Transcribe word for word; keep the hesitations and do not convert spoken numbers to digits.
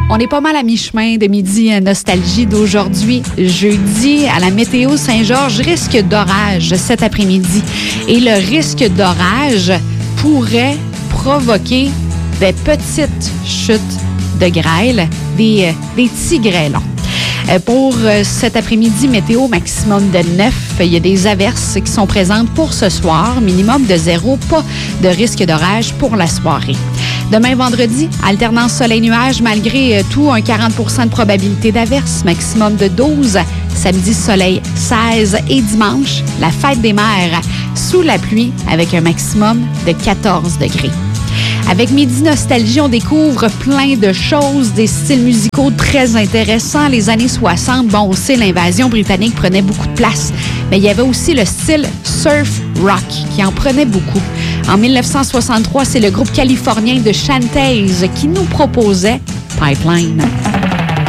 On est pas mal à mi-chemin de Midi Nostalgie d'aujourd'hui, jeudi. À la météo Saint-Georges, risque d'orage cet après-midi. Et le risque d'orage pourrait provoquer des petites chutes de grêle, des, des petits grêlons. Pour cet après-midi, météo maximum de neuf. Il y a des averses qui sont présentes pour ce soir. Minimum de zéro, pas de risque d'orage pour la soirée. Demain, vendredi, alternance soleil-nuage. Malgré tout, un quarante pour cent de probabilité d'averse. Maximum de douze. Samedi, soleil seize. Et dimanche, la fête des mères sous la pluie avec un maximum de quatorze degrés. Avec Midi Nostalgie, on découvre plein de choses, des styles musicaux très intéressants. Les années soixante, bon, on sait, l'invasion britannique prenait beaucoup de place, mais il y avait aussi le style surf rock qui en prenait beaucoup. En dix-neuf cent soixante-trois, c'est le groupe californien de Shantays qui nous proposait Pipeline.